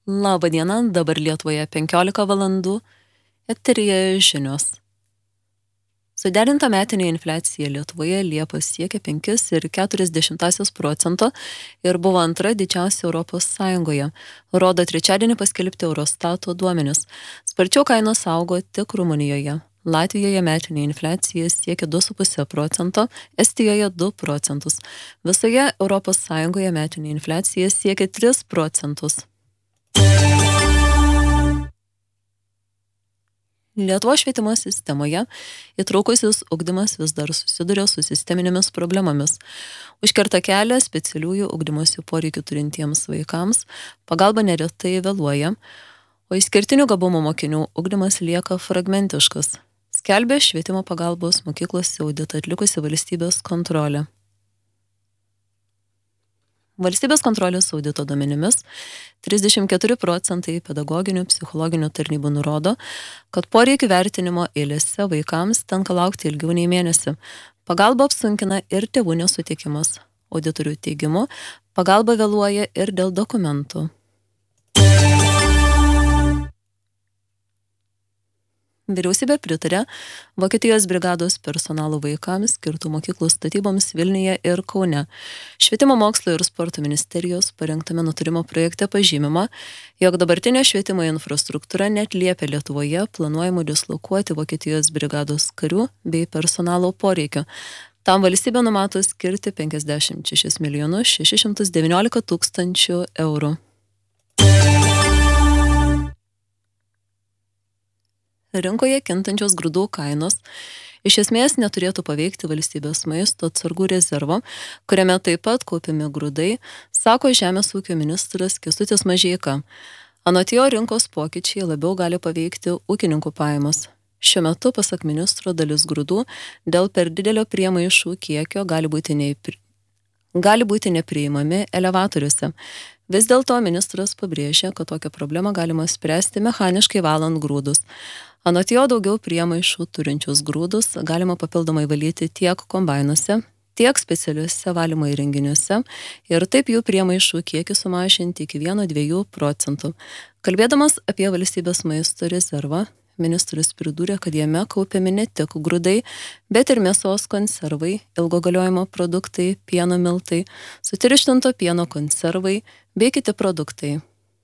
Labą dieną, dabar Lietuvoje 15 valandų, eteryje žinios. Suderinta metinė infliacija Lietuvoje Liepos siekia 5,4% ir buvo antra didžiausia Europos Sąjungoje, rodo trečiadienį paskelbti Eurostato duomenis. Sparčiau kainos augo tik Rumunijoje. Latvijoje metinė infliacija siekia 2,5%, Estijoje 2%. Visoje Europos Sąjungoje metinė infliacija siekia 3%. Lietuvos švietimo sistemoje įtraukusis ugdymas vis dar susiduria su sisteminėmis problemomis. Užkerta kelią specialiųjų ugdymosi poreikių turintiems vaikams, pagalba neretai vėluoja, o išskirtinių gabumų mokinių ugdymas lieka fragmentiškas, skelbė švietimo pagalbos mokyklose auditą atlikusi valstybės kontrolė. Valstybės kontrolės audito duomenimis 34% pedagoginių psichologinių tarnybų nurodo, kad poreikių vertinimo eilėse vaikams tenka laukti ilgiau nei mėnesį. Pagalba apsunkina ir tėvų nesutikimas. Auditorių teigimu, pagalba vėluoja ir dėl dokumentų. Vyriausybė pritarė Vokietijos brigados personalo vaikams skirtų mokyklų statyboms Vilniuje ir Kaune. Švietimo mokslo ir sporto ministerijos parengtame nutarimo projekte pažymima, jog dabartinė švietimo infrastruktūra neatliepia Lietuvoje planuojamų dislokuoti Vokietijos brigados karių bei personalo poreikių. Tam valstybė numato skirti 56 619 000 eurų. Rinkoje kintančios grūdų kainos iš esmės neturėtų paveikti valstybės maisto atsargų rezervo, kuriame taip pat kaupiami grūdai, sako Žemės ūkio ministras Kęstutis Mažeika. Anot jo, rinkos pokyčiai labiau gali paveikti ūkininkų pajamas. Šiuo metu, pasak ministro, dalis grūdų dėl per didelio priemaišų kiekio gali būti nepriimami elevatoriuose. Vis dėlto ministras pabrėžė, kad tokią problemą galima spręsti mechaniškai valant grūdus. Anot jo, daugiau priemaišų turinčius grūdus galima papildomai valyti tiek kombainuose, tiek specialiuose valymo įrenginiuose ir taip jų priemaišų kiekį sumažinti iki 1–2%. Kalbėdamas apie valstybės maisto rezervą, ministras pridūrė, kad jame kaupiami ne tik grūdai, bet ir mėsos konservai, ilgo galiojimo produktai, pieno miltai, sutirštinto pieno konservai bei kiti produktai.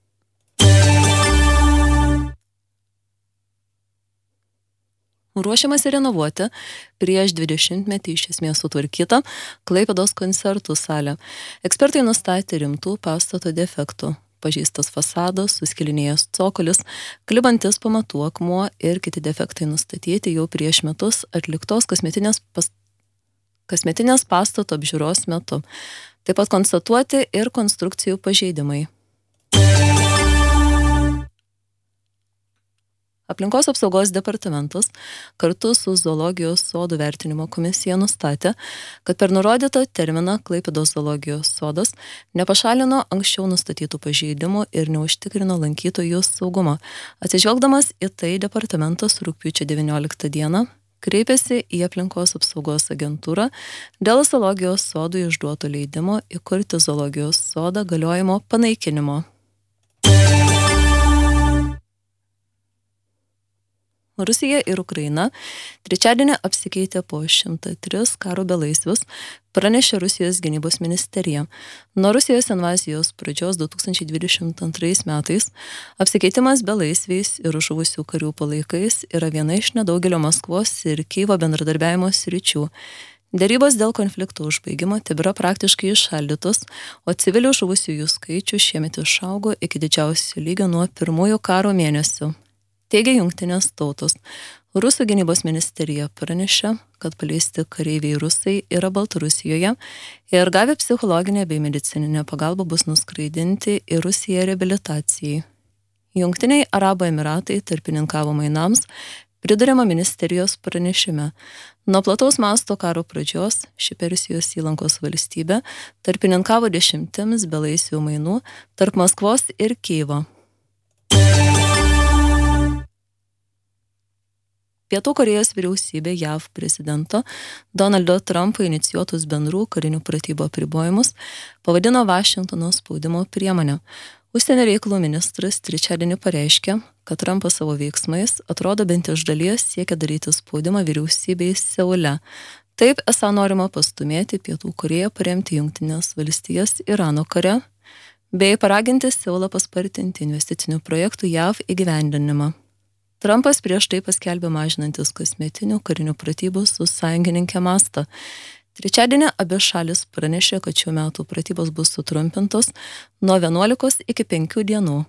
Ruošiamasi renovuoti prieš 20-metį iš esmės sutvarkytą Klaipėdos koncertų salę. Ekspertai nustatė rimtų pastato defektų. Pažeistas fasadas, suskilinėjęs cokolis, klibantis pamatų akmuo ir kiti defektai nustatyti jau prieš metus atliktos kasmetinės pastato apžiūros metu. Taip pat konstatuoti ir konstrukcijų pažeidimai. Aplinkos apsaugos departamentas kartu su zoologijos sodų vertinimo komisija nustatė, kad per nurodytą terminą Klaipėdos zoologijos sodas nepašalino anksčiau nustatytų pažeidimų ir neužtikrino lankytojų saugumo. Atsižvelgdamas į tai, departamentas rugpjūčio 19 dieną kreipėsi į aplinkos apsaugos agentūrą dėl zoologijos sodų išduoto leidimo įkurti zoologijos sodą galiojimo panaikinimo. Rusija ir Ukraina trečiadienį apsikeitė po 103 karo belaisvius, pranešė Rusijos gynybos ministerija. Nuo Rusijos invazijos pradžios 2022 metais apsikeitimas belaisviais ir žuvusių karių palaikais yra viena iš nedaugelio Maskvos ir Kyjivo bendradarbiavimo sričių. Derybos dėl konflikto užbaigimo tebėra praktiškai įšaldytos, o civilių žuvusiųjų skaičių šiemet išaugo iki didžiausio lygio nuo pirmųjų karo mėnesių. Teigia Jungtinės tautos. Rusų gynybos ministerija pranešė, kad paleisti kareiviai rusai yra Baltarusijoje ir gavę psichologinę bei medicininę pagalbą bus nuskraidinti į Rusiją reabilitacijai. Jungtiniai Arabų Emiratai tarpininkavo mainams, priduriama ministerijos pranešime. Nuo plataus masto karo pradžios ši Persijos įlankos valstybė tarpininkavo 10 belaisvių mainų tarp Maskvos ir Kijevo. Pietų Korėjos vyriausybė JAV prezidento Donaldo Trumpo inicijuotus bendrų karinių pratybų apribojimus pavadino Vašingtono spaudimo priemonę. Užsienio reikalų ministras trečiadienį pareiškė, kad Trumpas savo veiksmais atrodo bent iš dalies siekia daryti spaudimą vyriausybei Seule. Taip esą norima pastumėti Pietų Korėją paremti Jungtines valstijas Irano kare, bei paraginti Seulą paspartinti investicinių projektų JAV įgyvendinimą. Trumpas prieš tai paskelbė mažinantis kasmetinių karinių pratybų su sąjungininkė mastą. Trečiadienį abi šalis pranešė, kad šių metų pratybos bus sutrumpintos nuo 11 iki 5 dienų.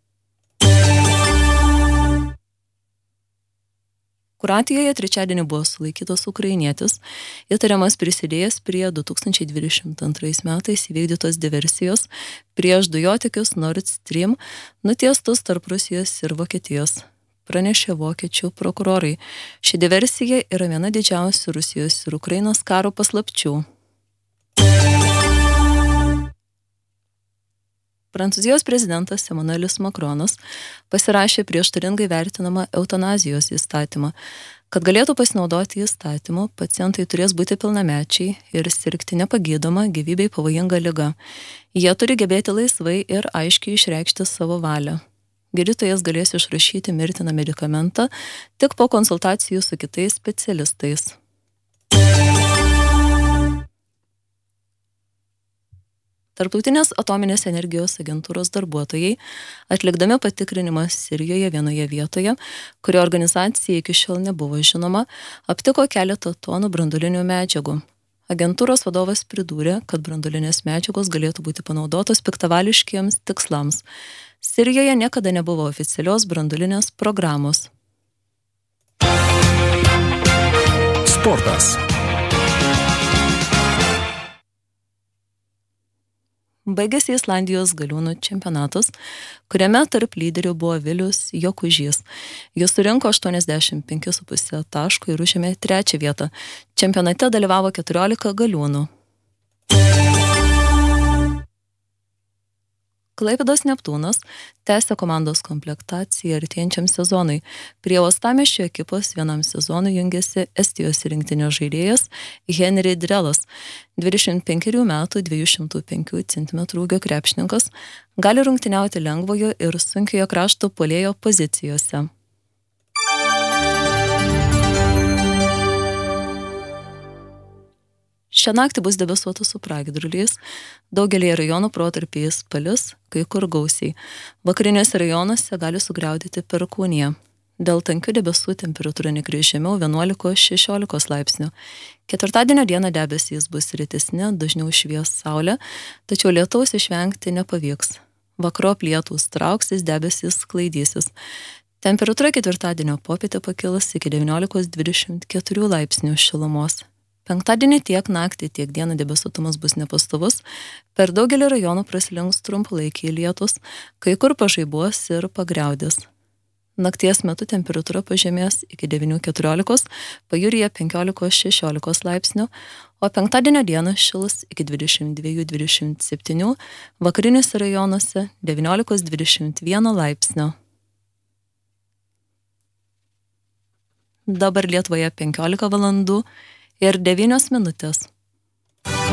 Kroatijoje trečiadienį buvo sulaikytas ukrainietis, įtariamas prisidėjęs prie 2022 metais įvykdytos diversijos prieš dujotiekius Nord Stream nutiestus tarp Rusijos ir Vokietijos, pranešė vokiečių prokurorai. Ši diversija yra viena didžiausių Rusijos ir Ukrainos karo paslapčių. Prancūzijos prezidentas Emmanuelis Macronas pasirašė prieštaringai vertinamą eutanazijos įstatymą. Kad galėtų pasinaudoti įstatymu, pacientai turės būti pilnamečiai ir sirgti nepagydoma gyvybei pavojinga liga. Jie turi gebėti laisvai ir aiškiai išreikšti savo valią. Gydytojas galės išrašyti mirtiną medikamentą tik po konsultacijų su kitais specialistais. Tarptautinės atominės energijos agentūros darbuotojai, atlikdami patikrinimą Sirijoje vienoje vietoje, kurio organizacija iki šiol nebuvo žinoma, aptiko keletą tonų branduolinių medžiagų. Agentūros vadovas pridūrė, kad branduolinės medžiagos galėtų būti panaudotos piktavališkiems tikslams. Sirijoje niekada nebuvo oficialios branduolinės programos. Sportas. Baigėsi Islandijos galiūnų čempionatas, kuriame tarp lyderių buvo Vilius Jokužys. Jis surinko 85,5 taškų ir užėmė 3 vietą. Čempionate dalyvavo 14 galiūnų. Klaipėdos Neptūnas tęsia komandos komplektaciją artėjančiam sezonui. Prie Uostamiesčio ekipos vienam sezonui jungiasi Estijos rinktinės žaidėjas Henri Drelas. 25 metų 205 cm ūgio krepšininkas gali rungtyniauti lengvojo ir sunkiojo krašto puolėjo pozicijose. Šią naktį bus debesuota su pragiedruliais, daugelį rajonų protarpiais palis, kai kur gausiai. Vakariniuose rajonuose gali sugriaudyti perkūnija. Dėl tankių debesų temperatūra nekris žemiau 11-16 laipsnių. Ketvirtadienio dieną debesys bus rytesni, dažniau švies saulė, tačiau lietaus išvengti nepavyks. Vakarop lietūs trauksis, debesys sklaidysis. Temperatūra ketvirtadienio popietę pakils iki 19-24 laipsnių šilumos. Penktadienį tiek naktį, tiek dieną debesuotumas bus nepastovus, per daugelį rajonų praslinks trumpalaikiai lietus, kai kur pažaibuos ir pagriaudės. Nakties metu temperatūra pažemės iki 9-14, pajūryje 15-16 laipsnių, o penktadienio dieną šils iki 22-27, vakariniuose rajonuose 19-21 laipsnio. Dabar Lietuvoje 15 valandų ir 9 minutės.